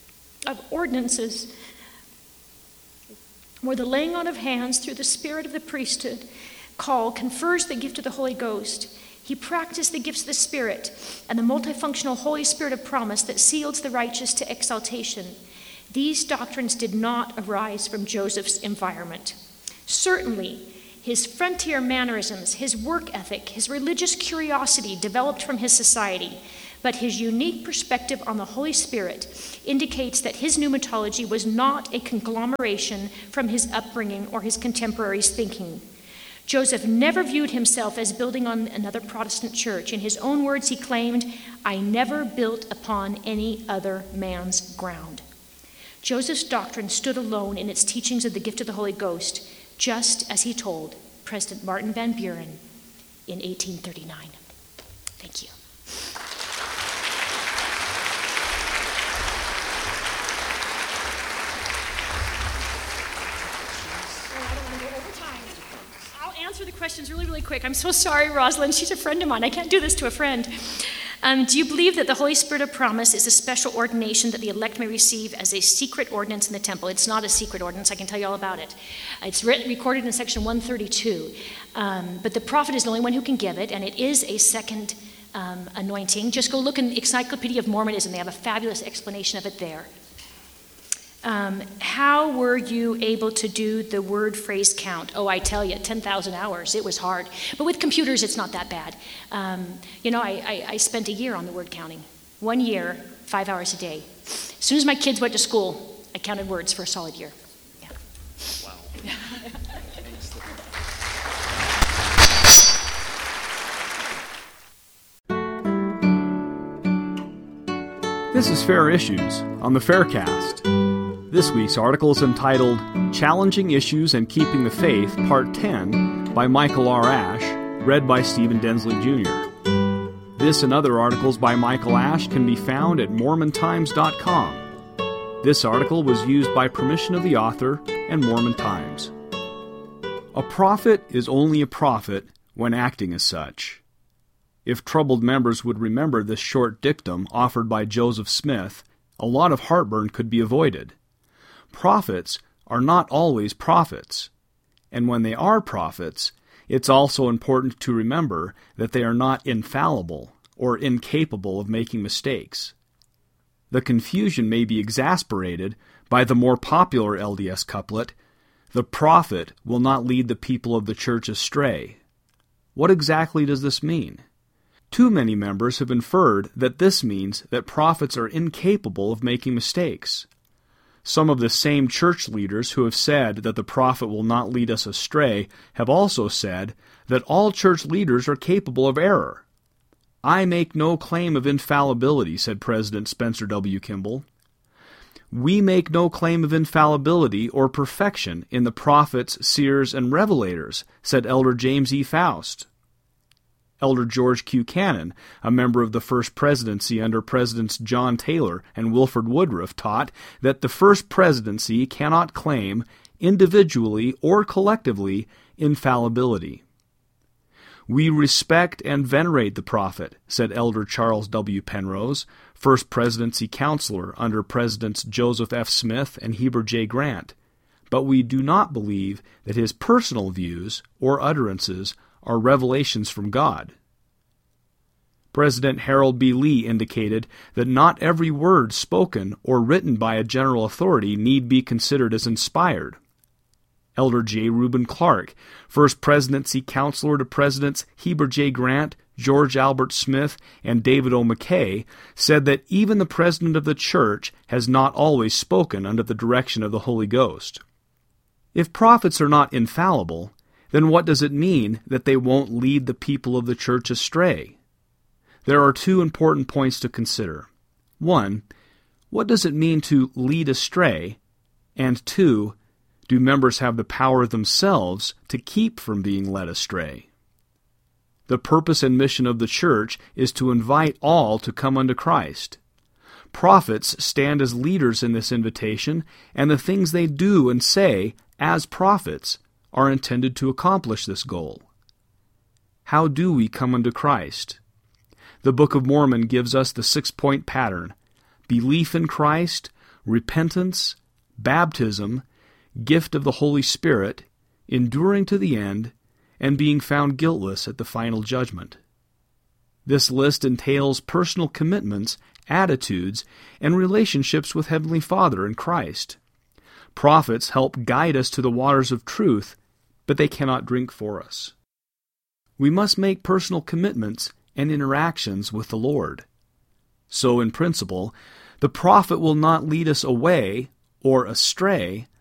of ordinances, where the laying on of hands through the spirit of the priesthood call confers the gift of the Holy Ghost. He practiced the gifts of the Spirit and the multifunctional Holy Spirit of promise that seals the righteous to exaltation. These doctrines did not arise from Joseph's environment. Certainly, his frontier mannerisms, his work ethic, his religious curiosity developed from his society, but his unique perspective on the Holy Spirit indicates that his pneumatology was not a conglomeration from his upbringing or his contemporaries' thinking. Joseph never viewed himself as building on another Protestant church. In his own words, he claimed, "I never built upon any other man's ground." Joseph's doctrine stood alone in its teachings of the gift of the Holy Ghost, just as he told President Martin Van Buren in 1839. Thank you. Answer the questions really quick. I'm so sorry, Rosalind. She's a friend of mine. I can't do this to a friend. Do you believe that the Holy Spirit of promise is a special ordination that the elect may receive as a secret ordinance in the temple? It's not a secret ordinance. I can tell you all about it. It's recorded in section 132. But the prophet is the only one who can give it, and it is a second anointing. Just go look in the Encyclopedia of Mormonism. They have a fabulous explanation of it there. How were you able to do the word phrase count? Oh, I tell you, 10,000 hours. It was hard. But with computers, it's not that bad. I spent a year on the word counting. 1 year, 5 hours a day. As soon as my kids went to school, I counted words for a solid year. Yeah. Wow. This is Fair Issues on the Faircast. This week's article is entitled Challenging Issues and Keeping the Faith, Part 10, by Michael R. Ash, read by Stephen Densley Jr. This and other articles by Michael Ash can be found at MormonTimes.com. This article was used by permission of the author and Mormon Times. A prophet is only a prophet when acting as such. If troubled members would remember this short dictum offered by Joseph Smith, a lot of heartburn could be avoided. Prophets are not always prophets, and when they are prophets, it's also important to remember that they are not infallible or incapable of making mistakes. The confusion may be exasperated by the more popular LDS couplet, "The prophet will not lead the people of the church astray." What exactly does this mean? Too many members have inferred that this means that prophets are incapable of making mistakes. Some of the same church leaders who have said that the prophet will not lead us astray have also said that all church leaders are capable of error. "I make no claim of infallibility," said President Spencer W. Kimball. "We make no claim of infallibility or perfection in the prophets, seers, and revelators," said Elder James E. Faust. Elder George Q. Cannon, a member of the First Presidency under Presidents John Taylor and Wilford Woodruff, taught that the First Presidency cannot claim, individually or collectively, infallibility. "We respect and venerate the prophet," said Elder Charles W. Penrose, First Presidency counselor under Presidents Joseph F. Smith and Heber J. Grant, "but we do not believe that his personal views or utterances are revelations from God." President Harold B. Lee indicated that not every word spoken or written by a general authority need be considered as inspired. Elder J. Reuben Clark, First Presidency counselor to Presidents Heber J. Grant, George Albert Smith, and David O. McKay, said that even the President of the Church has not always spoken under the direction of the Holy Ghost. If prophets are not infallible, then what does it mean that they won't lead the people of the church astray? There are two important points to consider. One, what does it mean to lead astray? And two, do members have the power themselves to keep from being led astray? The purpose and mission of the church is to invite all to come unto Christ. Prophets stand as leaders in this invitation, and the things they do and say as prophets are intended to accomplish this goal. How do we come unto Christ? The Book of Mormon gives us the 6-point pattern: belief in Christ, repentance, baptism, gift of the Holy Spirit, enduring to the end, and being found guiltless at the final judgment. This list entails personal commitments, attitudes, and relationships with Heavenly Father and Christ. Prophets help guide us to the waters of truth, but they cannot drink for us. We must make personal commitments and interactions with the Lord. So, in principle, the prophet will not lead us away or astray